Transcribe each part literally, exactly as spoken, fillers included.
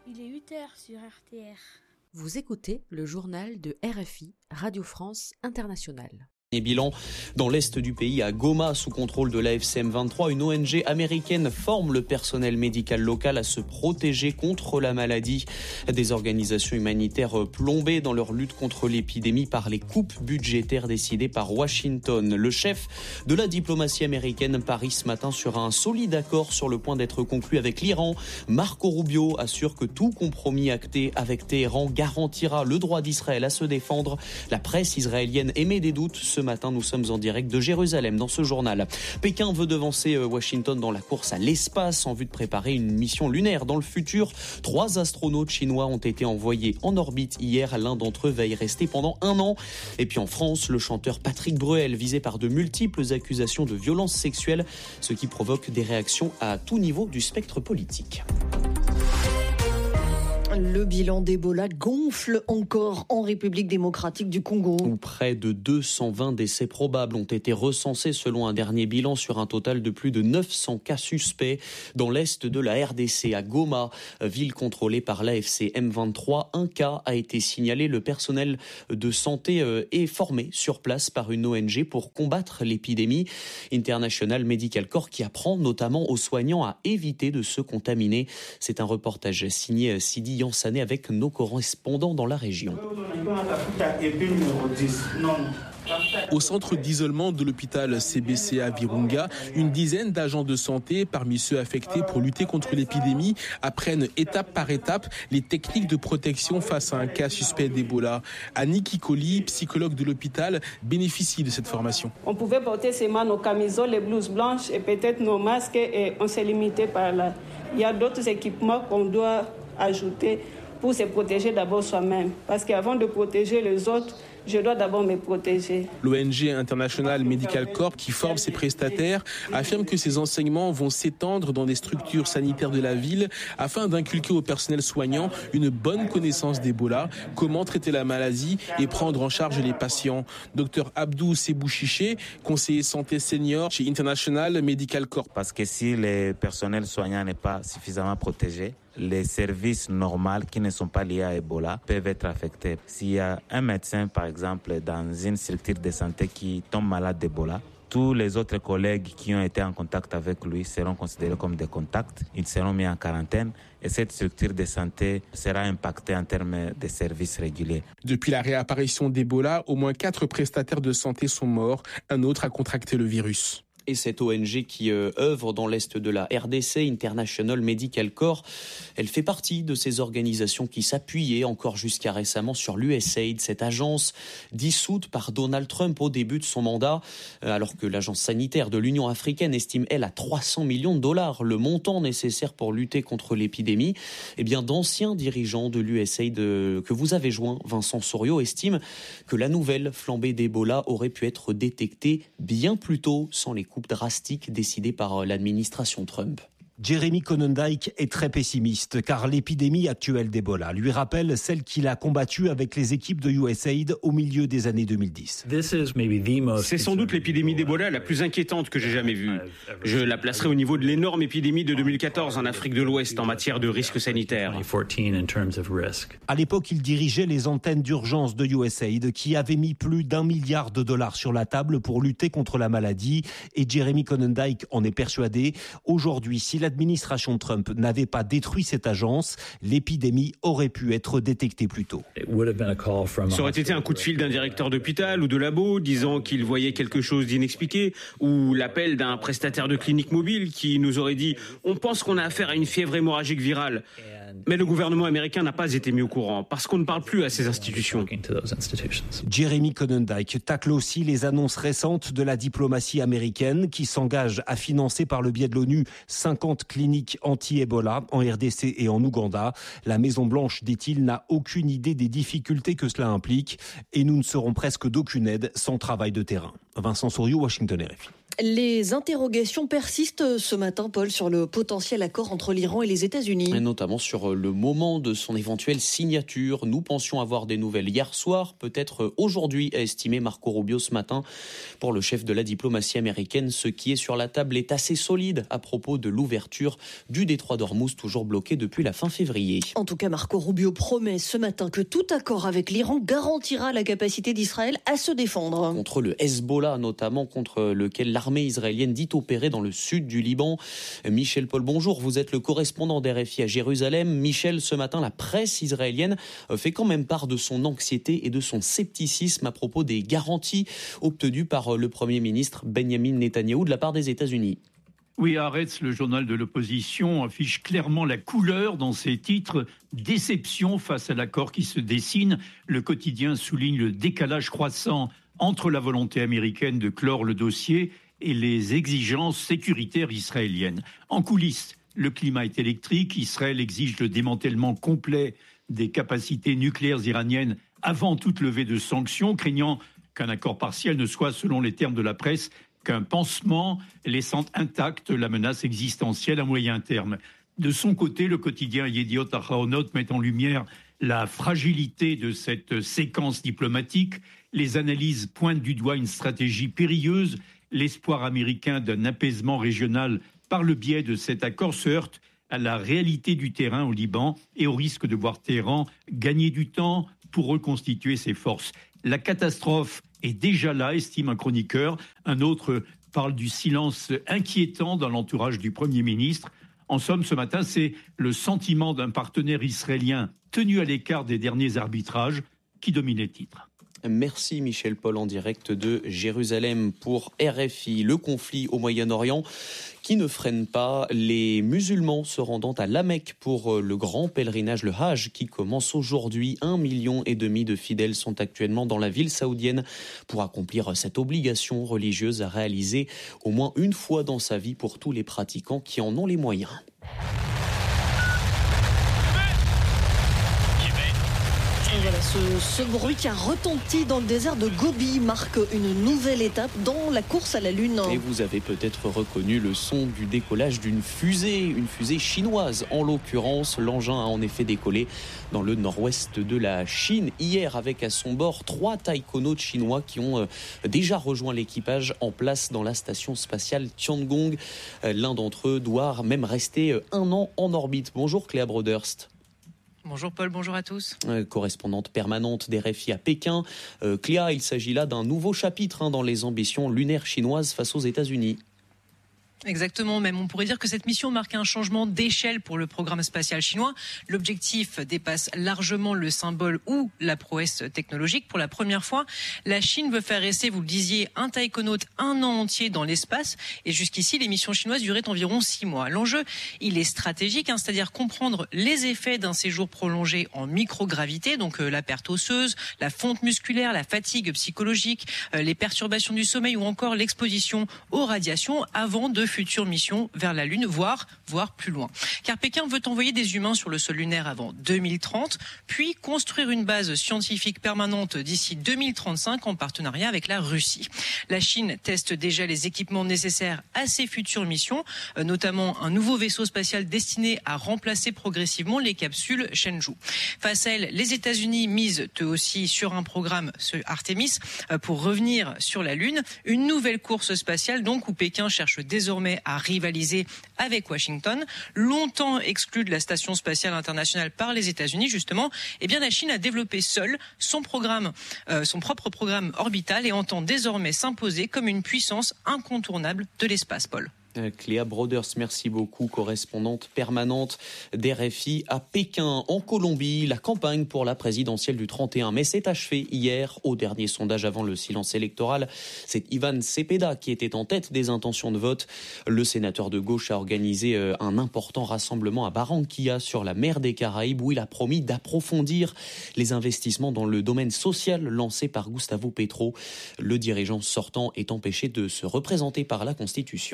Il est huit heures sur R T R. Vous écoutez le journal de R F I, Radio France Internationale. Et bilan, dans l'est du pays, à Goma, sous contrôle de l'A F C M vingt-trois, une O N G américaine forme le personnel médical local à se protéger contre la maladie. Des organisations humanitaires plombées dans leur lutte contre l'épidémie par les coupes budgétaires décidées par Washington. Le chef de la diplomatie américaine parie ce matin sur un solide accord sur le point d'être conclu avec l'Iran. Marco Rubio assure que tout compromis acté avec Téhéran garantira le droit d'Israël à se défendre. La presse israélienne émet des doutes. Ce matin, nous sommes en direct de Jérusalem dans ce journal. Pékin veut devancer Washington dans la course à l'espace en vue de préparer une mission lunaire dans le futur. Trois astronautes chinois ont été envoyés en orbite hier. L'un d'entre eux va y rester pendant un an. Et puis en France, le chanteur Patrick Bruel visé par de multiples accusations de violences sexuelles, ce qui provoque des réactions à tout niveau du spectre politique. Le bilan d'Ebola gonfle encore en République démocratique du Congo. Où près de deux cent vingt décès probables ont été recensés selon un dernier bilan sur un total de plus de neuf cents cas suspects dans l'est de la R D C, à Goma, ville contrôlée par l'A F C M vingt-trois. Un cas a été signalé. Le personnel de santé est formé sur place par une O N G pour combattre l'épidémie. International Medical Corps qui apprend notamment aux soignants à éviter de se contaminer. C'est un reportage signé Sidi Yansané avec nos correspondants dans la région. Au centre d'isolement de l'hôpital C B C à Virunga, une dizaine d'agents de santé, parmi ceux affectés pour lutter contre l'épidémie, apprennent étape par étape les techniques de protection face à un cas suspect d'Ebola. Annie Kikoli, psychologue de l'hôpital, bénéficie de cette formation. On pouvait porter seulement nos camisoles, les blouses blanches et peut-être nos masques et on s'est limité par là. Il y a d'autres équipements qu'on doit ajouter pour se protéger d'abord soi-même. Parce qu'avant de protéger les autres, je dois d'abord me protéger. L'O N G International Medical Corps, qui forme ses prestataires, affirme que ces enseignements vont s'étendre dans des structures sanitaires de la ville afin d'inculquer au personnel soignant une bonne connaissance d'Ebola, comment traiter la maladie et prendre en charge les patients. Docteur Abdou Sebouchiché, conseiller santé senior chez International Medical Corps. Parce que si le personnel soignant n'est pas suffisamment protégé, les services normaux qui ne sont pas liés à Ebola peuvent être affectés. S'il y a un médecin, par exemple, dans une structure de santé qui tombe malade d'Ebola, tous les autres collègues qui ont été en contact avec lui seront considérés comme des contacts. Ils seront mis en quarantaine et cette structure de santé sera impactée en termes de services réguliers. Depuis la réapparition d'Ebola, au moins quatre prestataires de santé sont morts. Un autre a contracté le virus. Et cette O N G qui euh, œuvre dans l'est de la R D C, International Medical Corps, elle fait partie de ces organisations qui s'appuyaient encore jusqu'à récemment sur l'U S A I D, cette agence dissoute par Donald Trump au début de son mandat, euh, alors que l'agence sanitaire de l'Union africaine estime, elle, à trois cents millions de dollars le montant nécessaire pour lutter contre l'épidémie. Eh bien, d'anciens dirigeants de l'U S A I D euh, que vous avez joints, Vincent Souriau, estiment que la nouvelle flambée d'Ebola aurait pu être détectée bien plus tôt sans les coupes drastiques décidées par l'administration Trump. Jeremy Konyndyk est très pessimiste car l'épidémie actuelle d'Ebola lui rappelle celle qu'il a combattue avec les équipes de U S A I D au milieu des années deux mille dix. C'est sans doute l'épidémie d'Ebola la plus inquiétante que j'ai jamais vue. Je la placerai au niveau de l'énorme épidémie de deux mille quatorze en Afrique de l'Ouest en matière de risque sanitaire. À l'époque, il dirigeait les antennes d'urgence de U S A I D qui avaient mis plus d'un milliard de dollars sur la table pour lutter contre la maladie et Jeremy Konyndyk en est persuadé. Aujourd'hui, si la l'administration Trump n'avait pas détruit cette agence, l'épidémie aurait pu être détectée plus tôt. Ça aurait été un coup de fil d'un directeur d'hôpital ou de labo disant qu'il voyait quelque chose d'inexpliqué, ou l'appel d'un prestataire de clinique mobile qui nous aurait dit « on pense qu'on a affaire à une fièvre hémorragique virale ». Mais le gouvernement américain n'a pas été mis au courant parce qu'on ne parle plus à ces institutions. Jeremy Konyndyk tacle aussi les annonces récentes de la diplomatie américaine qui s'engage à financer par le biais de l'ONU cinquante cliniques anti-Ebola en R D C et en Ouganda. La Maison-Blanche, dit-il, n'a aucune idée des difficultés que cela implique et nous ne serons presque d'aucune aide sans travail de terrain. Vincent Souriau, Washington, R F I. Les interrogations persistent ce matin, Paul, sur le potentiel accord entre l'Iran et les États-Unis. Et notamment sur le moment de son éventuelle signature. Nous pensions avoir des nouvelles hier soir, peut-être aujourd'hui, a estimé Marco Rubio ce matin. Pour le chef de la diplomatie américaine, ce qui est sur la table est assez solide à propos de l'ouverture du détroit d'Ormuz, toujours bloqué depuis la fin février. En tout cas, Marco Rubio promet ce matin que tout accord avec l'Iran garantira la capacité d'Israël à se défendre. Contre le Hezbollah, notamment contre lequel l'armée israélienne dit opérer dans le sud du Liban. Michel Paul, bonjour, vous êtes le correspondant d'R F I à Jérusalem. Michel, ce matin, la presse israélienne fait quand même part de son anxiété et de son scepticisme à propos des garanties obtenues par le Premier ministre Benjamin Netanyahou de la part des États-Unis. Oui, Haaretz, le journal de l'opposition, affiche clairement la couleur dans ses titres. Déception face à l'accord qui se dessine. Le quotidien souligne le décalage croissant entre la volonté américaine de clore le dossier et les exigences sécuritaires israéliennes. En coulisses, le climat est électrique. Israël exige le démantèlement complet des capacités nucléaires iraniennes avant toute levée de sanctions, craignant qu'un accord partiel ne soit, selon les termes de la presse, qu'un pansement laissant intacte la menace existentielle à moyen terme. De son côté, le quotidien Yediot Ahronot met en lumière la fragilité de cette séquence diplomatique. Les analyses pointent du doigt une stratégie périlleuse. L'espoir américain d'un apaisement régional par le biais de cet accord se heurte à la réalité du terrain au Liban et au risque de voir Téhéran gagner du temps pour reconstituer ses forces. La catastrophe est déjà là, estime un chroniqueur. Un autre parle du silence inquiétant dans l'entourage du Premier ministre. En somme, ce matin, c'est le sentiment d'un partenaire israélien tenu à l'écart des derniers arbitrages qui domine les titres. Merci Michel Paul en direct de Jérusalem pour R F I. Le conflit au Moyen-Orient qui ne freine pas les musulmans se rendant à La Mecque pour le grand pèlerinage, le Hajj, qui commence aujourd'hui. Un million et demi de fidèles sont actuellement dans la ville saoudienne pour accomplir cette obligation religieuse à réaliser au moins une fois dans sa vie pour tous les pratiquants qui en ont les moyens. Et voilà, ce, ce bruit qui a retenti dans le désert de Gobi marque une nouvelle étape dans la course à la Lune. Et vous avez peut-être reconnu le son du décollage d'une fusée, une fusée chinoise. En l'occurrence, l'engin a en effet décollé dans le nord-ouest de la Chine hier avec à son bord trois taïkonautes chinois qui ont déjà rejoint l'équipage en place dans la station spatiale Tiangong. L'un d'entre eux doit même rester un an en orbite. Bonjour Cléa Broderst. Bonjour Paul, bonjour à tous. Euh, correspondante permanente d'R F I à Pékin. Euh, Cléa, il s'agit là d'un nouveau chapitre hein, dans les ambitions lunaires chinoises face aux États-Unis. Exactement, même on pourrait dire que cette mission marque un changement d'échelle pour le programme spatial chinois. L'objectif dépasse largement le symbole ou la prouesse technologique. Pour la première fois, la Chine veut faire rester, vous le disiez, un taïkonaute un an entier dans l'espace. Et jusqu'ici, les missions chinoises duraient environ six mois. L'enjeu, il est stratégique, hein, c'est-à-dire comprendre les effets d'un séjour prolongé en microgravité, donc euh, la perte osseuse, la fonte musculaire, la fatigue psychologique, euh, les perturbations du sommeil ou encore l'exposition aux radiations avant de futures missions vers la Lune, voire, voire plus loin. Car Pékin veut envoyer des humains sur le sol lunaire avant deux mille trente, puis construire une base scientifique permanente d'ici deux mille trente-cinq en partenariat avec la Russie. La Chine teste déjà les équipements nécessaires à ces futures missions, notamment un nouveau vaisseau spatial destiné à remplacer progressivement les capsules Shenzhou. Face à elle, les États-Unis misent eux aussi sur un programme, ce Artemis, pour revenir sur la Lune. Une nouvelle course spatiale donc où Pékin cherche désormais à rivaliser avec Washington. Longtemps exclue de la station spatiale internationale par les États-Unis, justement, eh bien la Chine a développé seule son programme, euh, son propre programme orbital et entend désormais s'imposer comme une puissance incontournable de l'espace, Paul. Cléa Broderst, merci beaucoup, correspondante permanente d'R F I à Pékin. En Colombie, la campagne pour la présidentielle du trente et un mai s'est achevée hier. Au dernier sondage avant le silence électoral, c'est Ivan Cepeda qui était en tête des intentions de vote. Le sénateur de gauche a organisé un important rassemblement à Barranquilla sur la mer des Caraïbes où il a promis d'approfondir les investissements dans le domaine social lancés par Gustavo Petro. Le dirigeant sortant est empêché de se représenter par la Constitution. Le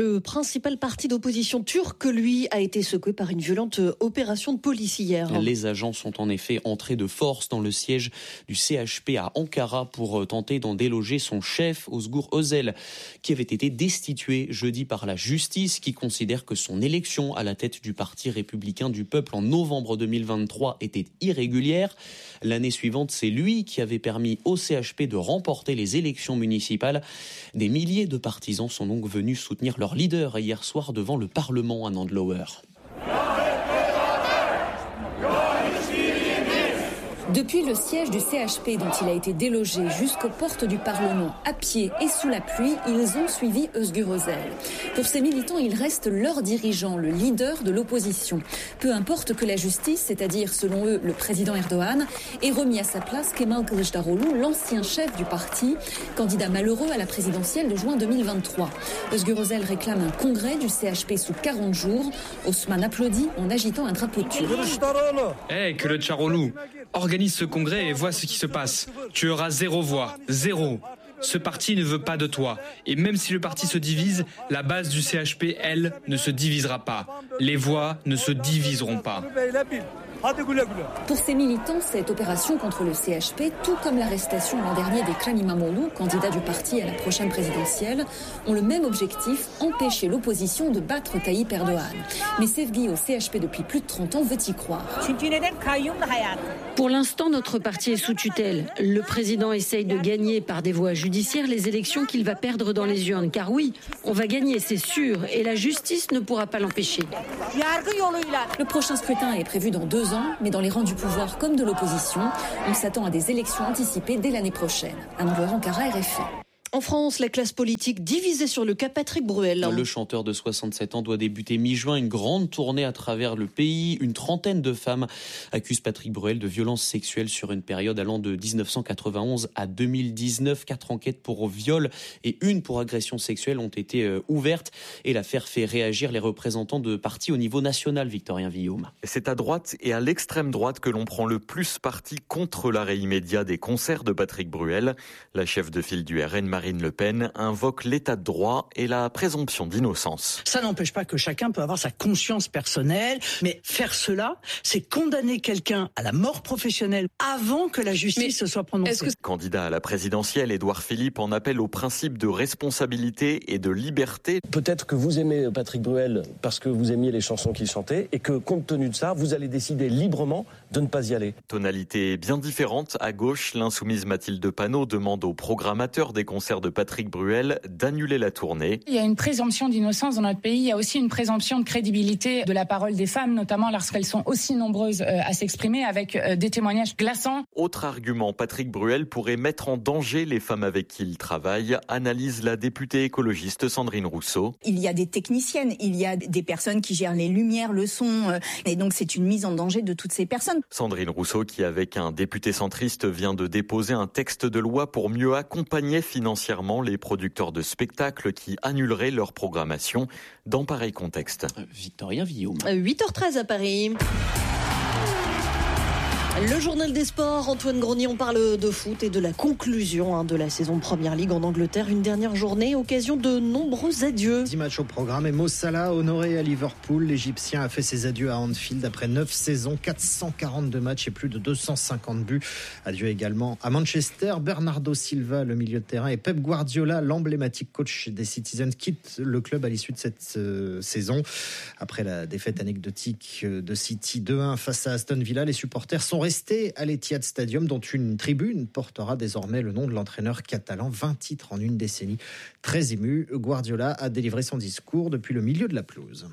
Le principal parti d'opposition turc, lui, a été secoué par une violente opération de police hier. Les agents sont en effet entrés de force dans le siège du C H P à Ankara pour tenter d'en déloger son chef, Özgür Özel, qui avait été destitué jeudi par la justice, qui considère que son élection à la tête du Parti républicain du peuple en novembre deux mille vingt-trois était irrégulière. L'année suivante, c'est lui qui avait permis au C H P de remporter les élections municipales. Des milliers de partisans sont donc venus soutenir leur leader hier soir devant le Parlement à Nandlower. Depuis le siège du C H P dont il a été délogé jusqu'aux portes du Parlement, à pied et sous la pluie, ils ont suivi Özgür Özel. Pour ces militants, il reste leur dirigeant, le leader de l'opposition. Peu importe que la justice, c'est-à-dire selon eux le président Erdogan, ait remis à sa place Kemal Kılıçdaroğlu, l'ancien chef du parti, candidat malheureux à la présidentielle de juin deux mille vingt-trois. Özgür Özel réclame un congrès du C H P sous quarante jours. Osman applaudit en agitant un drapeau turc. Eh, hey, Kılıçdaroğlu, organise ce congrès et vois ce qui se passe. Tu auras zéro voix, zéro. Ce parti ne veut pas de toi. Et même si le parti se divise, la base du C H P, elle, ne se divisera pas. Les voix ne se diviseront pas. Pour ces militants, cette opération contre le C H P, tout comme l'arrestation l'an dernier d'Ekrem İmamoğlu, candidat du parti à la prochaine présidentielle, ont le même objectif, empêcher l'opposition de battre Tayyip Erdogan. Mais Sevgi au C H P depuis plus de trente ans veut y croire. Pour l'instant, notre parti est sous tutelle. Le président essaye de gagner par des voies judiciaires les élections qu'il va perdre dans les urnes. Car oui, on va gagner, c'est sûr, et la justice ne pourra pas l'empêcher. Le prochain scrutin est prévu dans deux ans. Mais dans les rangs du pouvoir comme de l'opposition, on s'attend à des élections anticipées dès l'année prochaine. À Ankara, R F I. En France, la classe politique divisée sur le cas Patrick Bruel. Le chanteur de soixante-sept ans doit débuter mi-juin une grande tournée à travers le pays. Une trentaine de femmes accusent Patrick Bruel de violences sexuelles sur une période allant de dix-neuf cent quatre-vingt-onze à deux mille dix-neuf. Quatre enquêtes pour viol et une pour agression sexuelle ont été ouvertes. Et l'affaire fait réagir les représentants de partis au niveau national, Victorien Villaume. C'est à droite et à l'extrême droite que l'on prend le plus parti contre l'arrêt immédiat des concerts de Patrick Bruel. La chef de file du R N, Marine Le Pen, invoque l'état de droit et la présomption d'innocence. Ça n'empêche pas que chacun peut avoir sa conscience personnelle, mais faire cela, c'est condamner quelqu'un à la mort professionnelle avant que la justice mais se soit prononcée. Que... Candidat à la présidentielle, Édouard Philippe en appelle au principe de responsabilité et de liberté. Peut-être que vous aimez Patrick Bruel parce que vous aimiez les chansons qu'il chantait et que compte tenu de ça, vous allez décider librement de ne pas y aller. Tonalité bien différente. À gauche, l'insoumise Mathilde Panot demande aux programmateurs des concerts de Patrick Bruel d'annuler la tournée. Il y a une présomption d'innocence dans notre pays, il y a aussi une présomption de crédibilité de la parole des femmes, notamment lorsqu'elles sont aussi nombreuses à s'exprimer avec des témoignages glaçants. Autre argument, Patrick Bruel pourrait mettre en danger les femmes avec qui il travaille, analyse la députée écologiste Sandrine Rousseau. Il y a des techniciennes, il y a des personnes qui gèrent les lumières, le son, et donc c'est une mise en danger de toutes ces personnes. Sandrine Rousseau qui, avec un député centriste, vient de déposer un texte de loi pour mieux accompagner financièrement les producteurs de spectacles qui annuleraient leur programmation dans pareil contexte. Victorien Villaume. huit heures treize à Paris. Le journal des sports, Antoine Grenier, on parle de foot et de la conclusion hein, de la saison Première Ligue en Angleterre. Une dernière journée, occasion de nombreux adieux. dix matchs au programme et Mo Salah honoré à Liverpool. L'Égyptien a fait ses adieux à Anfield après neuf saisons, quatre cent quarante-deux matchs et plus de deux cent cinquante buts. Adieu également à Manchester. Bernardo Silva, le milieu de terrain, et Pep Guardiola, l'emblématique coach des Citizens, quitte le club à l'issue de cette euh, saison. Après la défaite anecdotique de City deux un face à Aston Villa, les supporters sont resté à l'Etihad Stadium, dont une tribune portera désormais le nom de l'entraîneur catalan. vingt titres en une décennie. Très ému, Guardiola a délivré son discours depuis le milieu de la pelouse.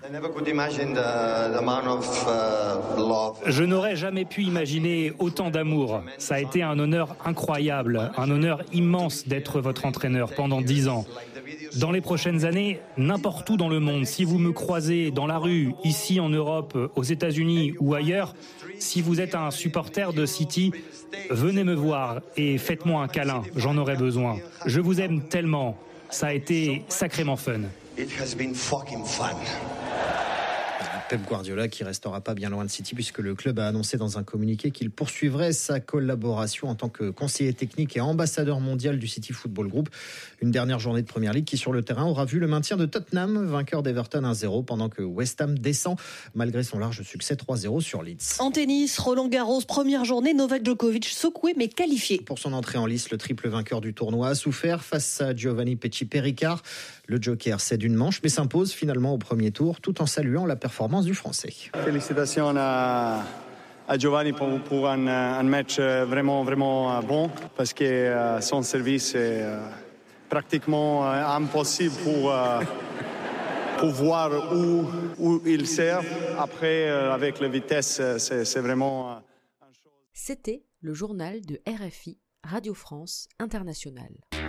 Je n'aurais jamais pu imaginer autant d'amour. Ça a été un honneur incroyable, un honneur immense d'être votre entraîneur pendant dix ans. Dans les prochaines années, n'importe où dans le monde, si vous me croisez dans la rue, ici en Europe, aux États-Unis ou ailleurs, si vous êtes un supporter de City, venez me voir et faites-moi un câlin, j'en aurai besoin. Je vous aime tellement, ça a été sacrément fun. Pep Guardiola qui restera pas bien loin de City puisque le club a annoncé dans un communiqué qu'il poursuivrait sa collaboration en tant que conseiller technique et ambassadeur mondial du City Football Group. Une dernière journée de Première Ligue qui sur le terrain aura vu le maintien de Tottenham, vainqueur d'Everton un zéro pendant que West Ham descend malgré son large succès trois zéro sur Leeds. En tennis, Roland Garros, première journée, Novak Djokovic secoué mais qualifié. Pour son entrée en lice, le triple vainqueur du tournoi a souffert face à Giovanni Pesci-Pericard. Le Joker cède une manche mais s'impose finalement au premier tour tout en saluant la performance du Français. Félicitations à, à Giovanni pour, pour un, un match vraiment, vraiment bon parce que euh, son service est euh, pratiquement euh, impossible pour, euh, pour voir où, où il sert. Après, euh, avec la vitesse, c'est, c'est vraiment... Euh, C'était le journal de R F I, Radio France Internationale.